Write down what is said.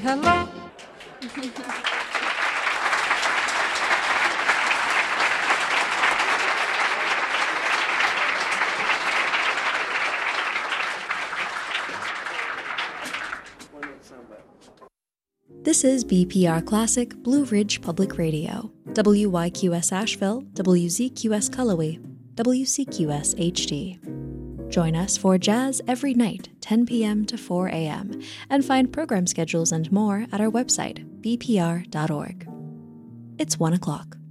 hello. This is BPR Classic Blue Ridge Public Radio, WYQS Asheville, WZQS Cullowhee, WCQS HD. Join us for jazz every night, 10 p.m. to 4 a.m., and find program schedules and more at our website, bpr.org. It's 1 o'clock.